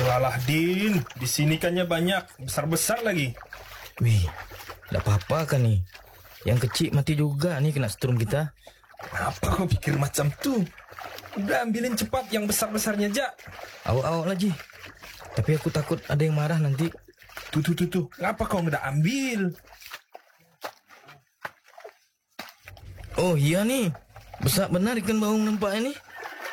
Walah, Din, di sini ikannya banyak, besar-besar lagi. Wih, tidak apa-apa kan nih. Yang kecil mati juga nih kena setrum kita. Apa kau pikir macam tuh? Udah ambilin cepat yang besar-besarnya, Jak. Awak-awak lagi. Tapi aku takut ada yang marah nanti. Tuh. Ngapa kau nggak ambil? Oh iya nih, besar benar ikan baung nampaknya nih.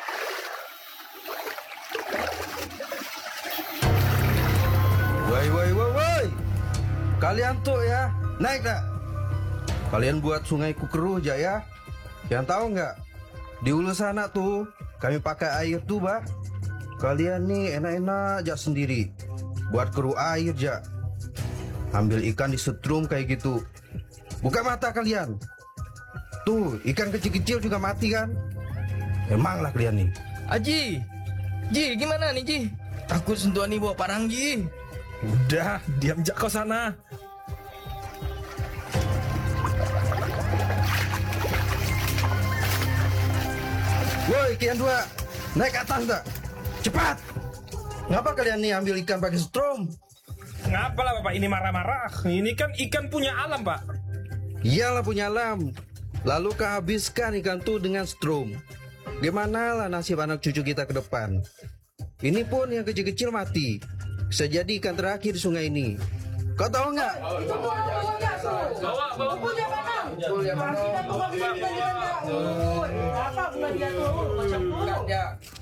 Woi. Kalian tuh ya, naik dah. Kalian buat sungaiku keruh aja ya. Yang tahu nggak? Di ulu sana tuh, kami pakai air tuh, Pak. Kalian nih enak-enak aja sendiri. Buat keruh air aja. Ambil ikan di setrum kayak gitu. Buka mata kalian. Tuh, ikan kecil-kecil juga mati kan? Emanglah kalian nih. Ji, gimana nih Ji? Takut sentuhan nih bawa parang Ji. Udah, diam, Jak, kau sana. Woi, kalian dua, naik ke atas tak? Cepat! Ngapa kalian nih ambil ikan pakai setrum? Ngapa lah Bapak ini marah-marah? Ini kan ikan punya alam, Pak. Iyalah punya alam. Lalu kehabiskan ikan tuh dengan setrum. Gimana lah nasib anak cucu kita ke depan? Ini pun yang kecil-kecil mati. Bisa jadi ikan terakhir di sungai ini. Kau tahu nggak? Itu bawa punya mana? Kita bawa punya apa bulan dia tuh? Macam